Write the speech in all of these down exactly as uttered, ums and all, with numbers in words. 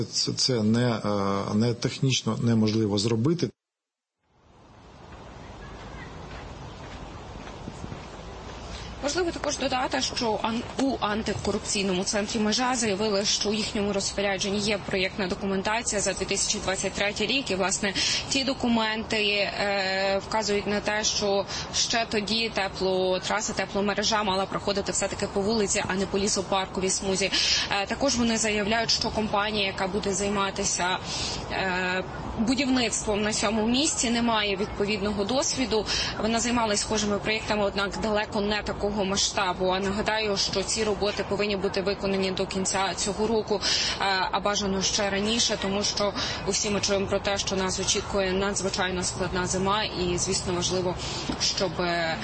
Це, це не, не технічно неможливо зробити. Важливо також додати, що у антикорупційному центрі «Межа» заявили, що у їхньому розпорядженні є проєктна документація за дві тисячі двадцять третій рік. І, власне, ті документи е, вказують на те, що ще тоді теплотраса, тепломережа мала проходити все-таки по вулиці, а не по лісопарковій смузі. Е, також вони заявляють, що компанія, яка буде займатися е, будівництвом на цьому місці, не має відповідного досвіду. Вона займалася схожими проєктами, однак далеко не такого масштабу. А нагадаю, що ці роботи повинні бути виконані до кінця цього року, а бажано ще раніше, тому що усі ми чуємо про те, що нас очікує надзвичайно складна зима, і, звісно, важливо, щоб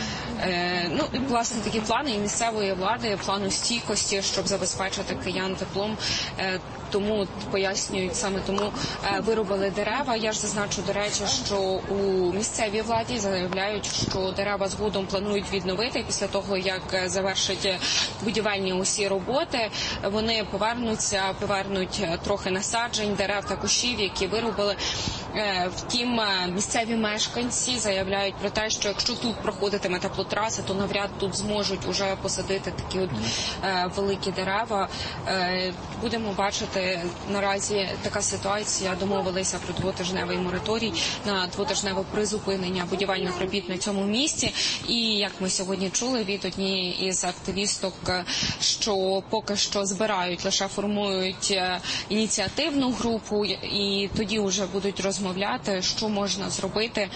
ну, власне, такі плани і місцевої влади, плану стійкості, щоб забезпечити киян теплом. Тому, пояснюють, саме тому вирубили дерева. Я ж зазначу, до речі, що у місцевій владі заявляють, що дерева згодом планують відновити після того, як завершать будівельні усі роботи. Вони повернуться, повернуть трохи насаджень, дерев та кущів, які вирубили. Втім, місцеві мешканці заявляють про те, що якщо тут проходитиме теплотраса, то навряд тут зможуть уже посадити такі от великі дерева. Будемо бачити, наразі така ситуація, домовилися про двотижневий мораторій на двотижневе призупинення будівельних робіт на цьому місці. І, як ми сьогодні чули від однієї із активісток, що поки що збирають, лише формують ініціативну групу, і тоді вже будуть розмовляти, що можна зробити.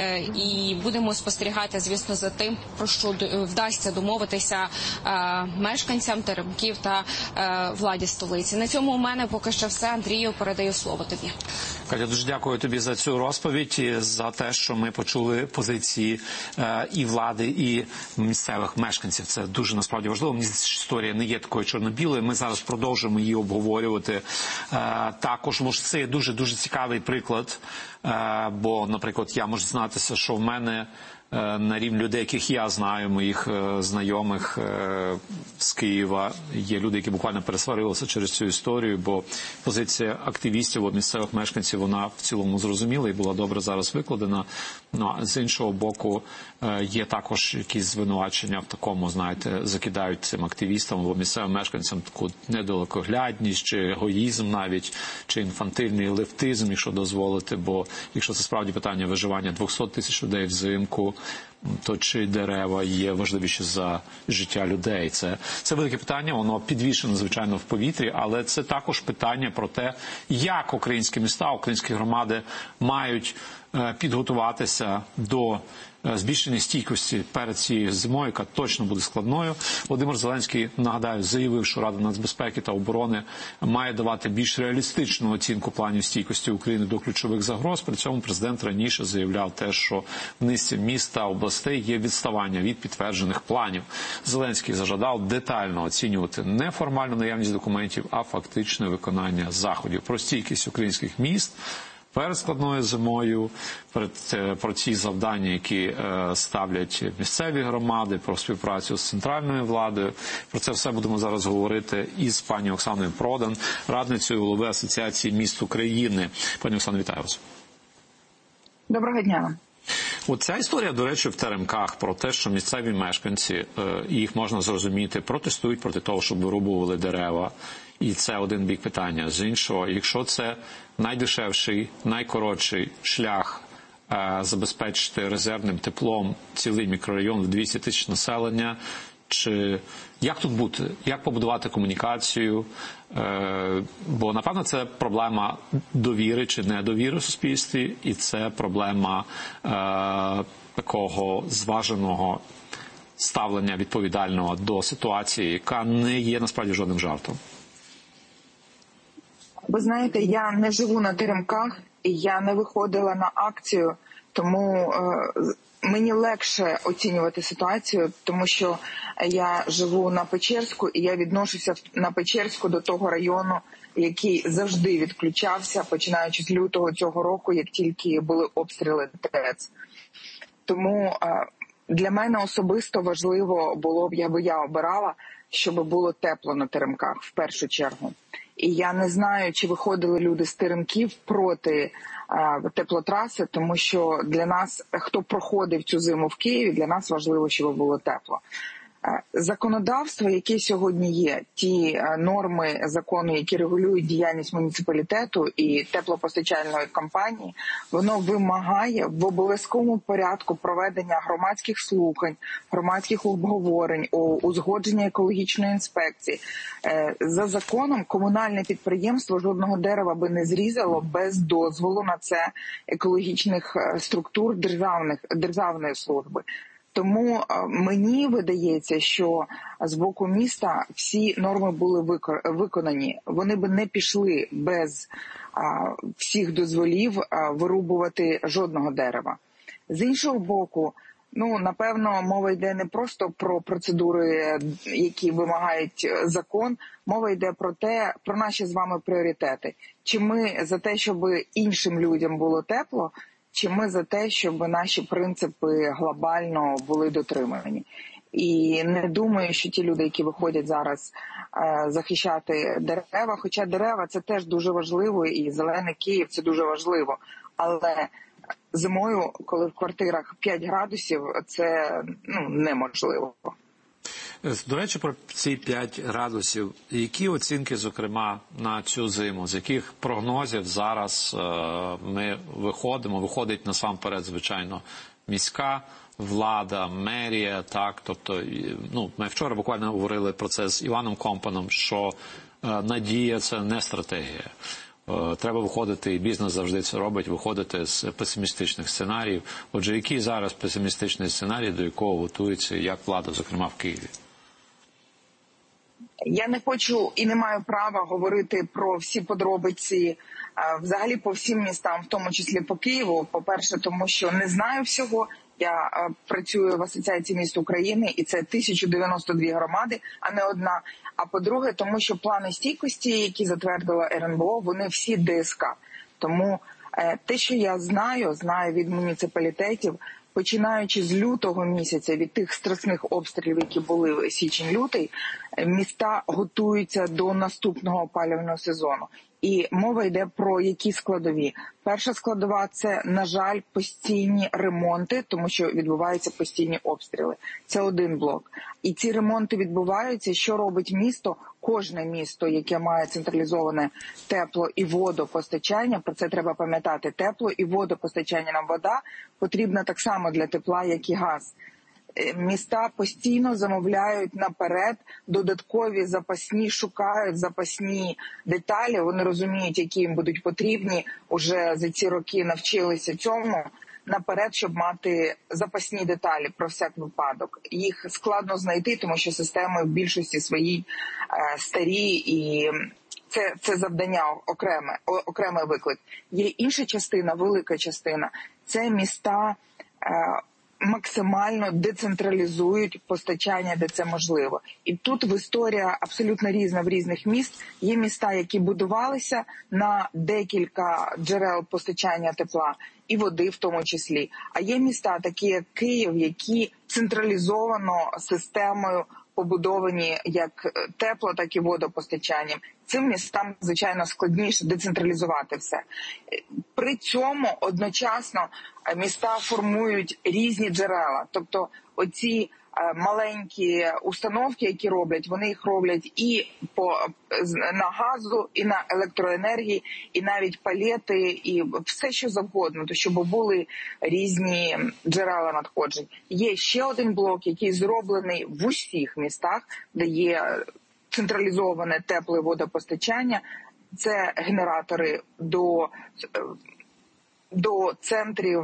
І будемо спостерігати, звісно, за тим, про що вдасться домовитися мешканцям Теремків та владі столиці. На цьому у мене поки що все. Андрію, передаю слово тобі. Катя, дуже дякую тобі за цю розповідь, і за те, що ми почули позиції е, і влади, і місцевих мешканців. Це дуже насправді важливо. Мені здається, що історія не є такою чорно-білою. Ми зараз продовжуємо її обговорювати. Е, також, може, це є дуже-дуже цікавий приклад, е, бо, наприклад, я можу знатися, що в мене на рівні людей, яких я знаю, моїх знайомих з Києва, є люди, які буквально пересварилися через цю історію, бо позиція активістів, місцевих мешканців, вона в цілому зрозуміла і була добре зараз викладена. Ну, а з іншого боку, є також якісь звинувачення в такому, знаєте, закидають цим активістам або місцевим мешканцям таку недалекоглядність, чи егоїзм навіть, чи інфантильний лефтизм, якщо дозволити, бо якщо це справді питання виживання двісті тисяч людей взимку, то чи дерева є важливіші за життя людей. Це, це велике питання, воно підвішено, звичайно, в повітрі, але це також питання про те, як українські міста, українські громади мають підготуватися до збільшення стійкості перед цією зимою, яка точно буде складною. Володимир Зеленський, нагадаю, заявив, що Рада нацбезпеки та оборони має давати більш реалістичну оцінку планів стійкості України до ключових загроз. При цьому президент раніше заявляв те, що в низці міст та областей є відставання від підтверджених планів. Зеленський зажадав детально оцінювати не формальну наявність документів, а фактичне виконання заходів. Про стійкість українських міст перед складною зимою, перед, про ці завдання, які е, ставлять місцеві громади, про співпрацю з центральною владою. Про це все будемо зараз говорити із пані Оксаною Продан, радницею голови Асоціації міст України. Пані Оксано, вітаю вас. Доброго дня. Оця історія, до речі, в Теремках про те, що місцеві мешканці, і їх можна зрозуміти, протестують проти того, щоб вирубували дерева. І це один бік питання. З іншого, якщо це найдешевший, найкоротший шлях е, забезпечити резервним теплом цілий мікрорайон в двісті тисяч населення, чи як тут бути? Як побудувати комунікацію? Е, бо, напевно, це проблема довіри чи недовіри в суспільстві, і це проблема е, такого зваженого ставлення відповідального до ситуації, яка не є насправді жодним жартом. Ви знаєте, я не живу на Теремках, і я не виходила на акцію, тому е, мені легше оцінювати ситуацію, тому що я живу на Печерську, і я відношуся на Печерську до того району, який завжди відключався, починаючи з лютого цього року, як тільки були обстріли ТЕЦ. Тому е, для мене особисто важливо було б, я би я обирала, щоб було тепло на Теремках в першу чергу. І я не знаю, чи виходили люди з теремків проти а, теплотраси, тому що для нас, хто проходив цю зиму в Києві, для нас важливо, щоб було тепло. Законодавство, яке сьогодні є, ті норми закону, які регулюють діяльність муніципалітету і теплопостачальної компанії, воно вимагає в обов'язковому порядку проведення громадських слухань, громадських обговорень, узгодження екологічної інспекції. За законом комунальне підприємство жодного дерева би не зрізало без дозволу на це екологічних структур державних, державної служби. Тому мені видається, що з боку міста всі норми були виконані. Вони б не пішли без а, всіх дозволів а, вирубувати жодного дерева. З іншого боку, ну, напевно, мова йде не просто про процедури, які вимагають закон, мова йде про те, про наші з вами пріоритети. Чи ми за те, щоб іншим людям було тепло, чи ми за те, щоб наші принципи глобально були дотримані. І не думаю, що ті люди, які виходять зараз е, захищати дерева, хоча дерева – це теж дуже важливо, і зелений Київ – це дуже важливо. Але зимою, коли в квартирах п'ять градусів, це ну, неможливо. До речі, про ці п'ять градусів. Які оцінки, зокрема, на цю зиму? З яких прогнозів зараз е, ми виходимо? Виходить насамперед, звичайно, міська влада, мерія, так? Тобто, ну, ми вчора буквально говорили про це з Іваном Компаном, що е, надія – це не стратегія. Е, треба виходити, і бізнес завжди це робить, виходити з песимістичних сценаріїв. Отже, який зараз песимістичний сценарій, до якого готується як влада, зокрема в Києві? Я не хочу і не маю права говорити про всі подробиці взагалі по всім містам, в тому числі по Києву. По-перше, тому що не знаю всього. Я працюю в Асоціації міст України, і це тисяча дев'яносто дві громади, а не одна. А по-друге, тому що плани стійкості, які затвердила ер ен бе о, вони всі де ес ка. Тому те, що я знаю, знаю від муніципалітетів, починаючи з лютого місяця, від тих страшних обстрілів, які були в січень-лютий, міста готуються до наступного опалювального сезону. І мова йде про які складові. Перша складова – це, на жаль, постійні ремонти, тому що відбуваються постійні обстріли. Це один блок. І ці ремонти відбуваються. Що робить місто? Кожне місто, яке має централізоване тепло і водопостачання, про це треба пам'ятати, тепло і водопостачання, нам вода потрібна так само для тепла, як і газ. Міста постійно замовляють наперед додаткові запасні, шукають запасні деталі, вони розуміють, які їм будуть потрібні, уже за ці роки навчилися цьому, наперед, щоб мати запасні деталі про всяк випадок. Їх складно знайти, тому що системи в більшості своїй е, старі, і це, це завдання окреме, окремий виклик. Є інша частина, велика частина, це міста е, максимально децентралізують постачання, де це можливо. І тут в історія абсолютно різна в різних міст. Є міста, які будувалися на декілька джерел постачання тепла і води в тому числі. А є міста, такі як Київ, які централізовано системою побудовані як тепло, так і водопостачанням. Цим містам, звичайно, складніше децентралізувати все. При цьому одночасно міста формують різні джерела. Тобто оці маленькі установки, які роблять, вони їх роблять і по, на газу, і на електроенергії, і навіть палети, і все, що завгодно, то щоб були різні джерела надходжень. Є ще один блок, який зроблений в усіх містах, де є централізоване тепле водопостачання. Це генератори до, до центрів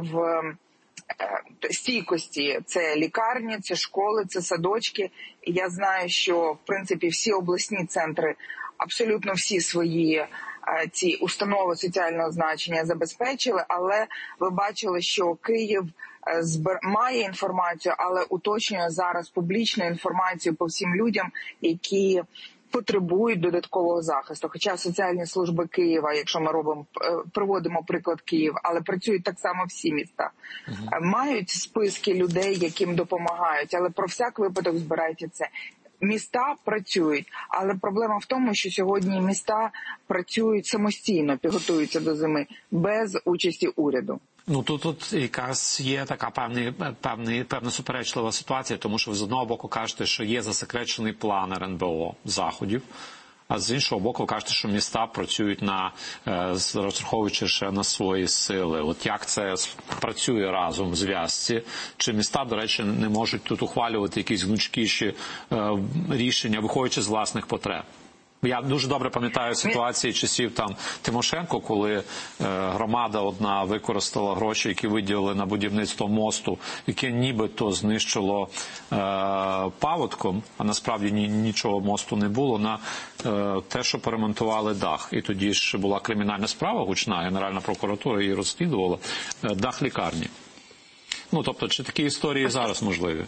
стійкості. Це лікарні, це школи, це садочки. І я знаю, що, в принципі, всі обласні центри, абсолютно всі свої ці установи соціального значення забезпечили, але ви бачили, що Київ має інформацію, але уточнює зараз публічну інформацію по всім людям, які потребують додаткового захисту. Хоча соціальні служби Києва, якщо ми робимо, приводимо приклад Київ, але працюють так само всі міста, uh-huh. мають списки людей, яким допомагають, але про всяк випадок збирайте це. Міста працюють, але проблема в тому, що сьогодні міста працюють самостійно, підготуються до зими, без участі уряду. Ну, тут, тут якраз є така певна, певна, певна суперечлива ситуація, тому що ви з одного боку кажете, що є засекречений план ер ен бе о заходів, а з іншого боку кажете, що міста працюють на, розраховуючи ще на свої сили. От як це працює разом в зв'язці? Чи міста, до речі, не можуть тут ухвалювати якісь гнучкіші рішення, виходячи з власних потреб? Я дуже добре пам'ятаю ситуації часів там Тимошенко, коли е, громада одна використала гроші, які виділили на будівництво мосту, яке нібито знищило е, паводком, а насправді ні, нічого мосту не було, на е, те, що поремонтували дах. І тоді ж була кримінальна справа гучна, Генеральна прокуратура її розслідувала, е, дах лікарні. Ну, тобто, чи такі історії зараз можливі?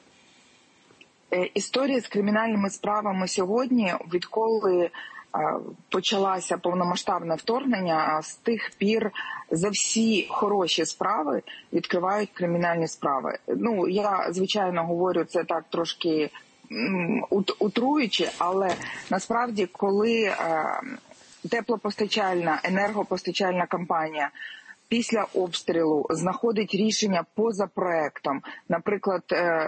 Історія з кримінальними справами сьогодні, відколи почалося повномасштабне вторгнення, з тих пір за всі хороші справи відкривають кримінальні справи. Ну, я, звичайно, говорю це так трошки утруючи, але насправді, коли теплопостачальна, енергопостачальна компанія після обстрілу знаходить рішення поза проектом, наприклад,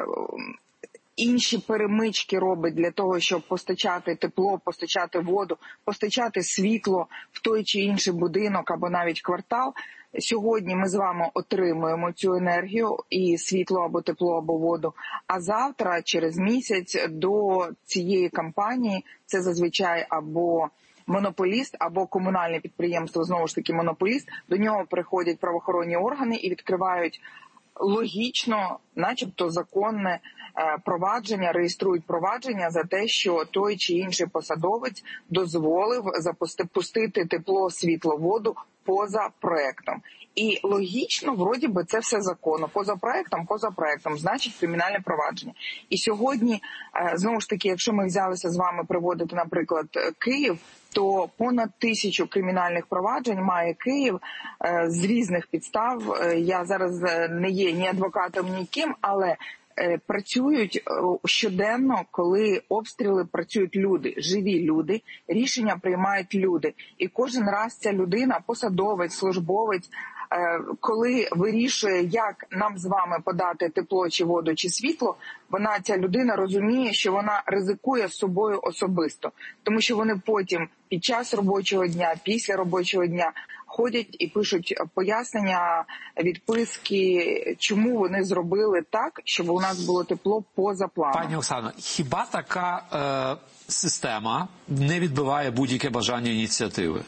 інші перемички робить для того, щоб постачати тепло, постачати воду, постачати світло в той чи інший будинок або навіть квартал. Сьогодні ми з вами отримуємо цю енергію і світло або тепло, або воду. А завтра, через місяць, до цієї компанії, це зазвичай або монополіст, або комунальне підприємство, знову ж таки монополіст, до нього приходять правоохоронні органи і відкривають логічно, начебто законне провадження, реєструють провадження за те, що той чи інший посадовець дозволив запустити тепло, світло, воду поза проектом. І логічно, вроді би, це все законно. Поза проектом, поза проектом, значить кримінальне провадження. І сьогодні, знову ж таки, якщо ми взялися з вами приводити, наприклад, Київ, то понад тисячу кримінальних проваджень має Київ з різних підстав. Я зараз не є ні адвокатом, ні ким, але працюють щоденно, коли обстріли, працюють люди, живі люди, рішення приймають люди. І кожен раз ця людина, посадовець, службовець, коли вирішує, як нам з вами подати тепло, чи воду, чи світло, вона, ця людина, розуміє, що вона ризикує з собою особисто. Тому що вони потім під час робочого дня, після робочого дня ходять і пишуть пояснення, відписки, чому вони зробили так, щоб у нас було тепло поза планом. Пані Оксано, хіба така е, система не відбиває будь-яке бажання ініціативи?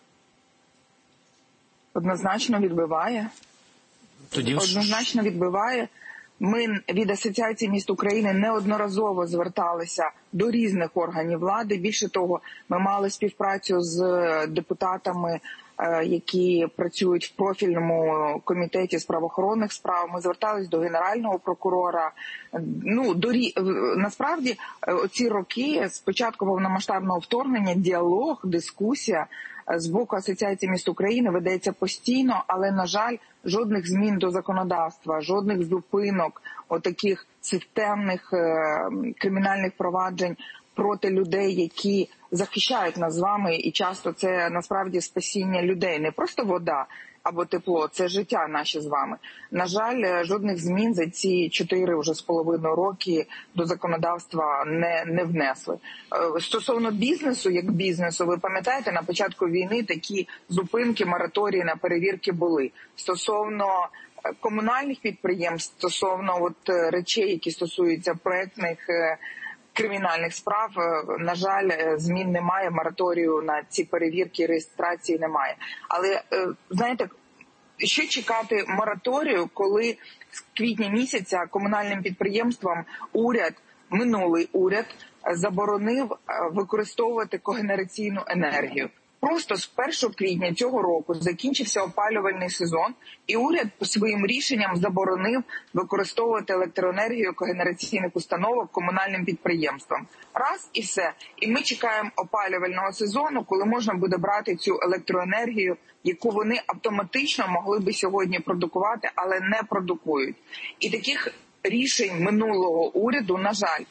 Однозначно відбиває. Тоді... Однозначно відбиває. Ми від Асоціації міст України неодноразово зверталися до різних органів влади. Більше того, ми мали співпрацю з депутатами, які працюють в профільному комітеті з правоохоронних справ. Ми звертались до Генерального прокурора. Ну, до, насправді, оці роки, з початку повномасштабного вторгнення, діалог, дискусія з боку Асоціації міст України ведеться постійно, але, на жаль, жодних змін до законодавства, жодних зупинок отаких системних е, кримінальних проваджень проти людей, які захищають нас з вами, і часто це насправді спасіння людей, не просто вода або тепло, це життя наше з вами. На жаль, жодних змін за ці чотири вже з половиною роки до законодавства не, не внесли. Стосовно бізнесу, як бізнесу, ви пам'ятаєте, на початку війни такі зупинки, мораторії на перевірки були. Стосовно комунальних підприємств, стосовно от речей, які стосуються проектних кримінальних справ, на жаль, змін немає, мораторію на ці перевірки, реєстрації немає. Але, знаєте, що чекати мораторію, коли з квітня місяця комунальним підприємствам уряд, минулий уряд, заборонив використовувати когенераційну енергію? Просто з першого квітня цього року закінчився опалювальний сезон, і уряд по своїм рішенням заборонив використовувати електроенергію когенераційних установок комунальним підприємствам. Раз і все. І ми чекаємо опалювального сезону, коли можна буде брати цю електроенергію, яку вони автоматично могли би сьогодні продукувати, але не продукують. І таких рішень минулого уряду, на жаль,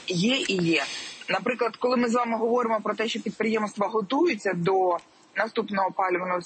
є і є. Наприклад, коли ми з вами говоримо про те, що підприємства готуються до наступного опалювального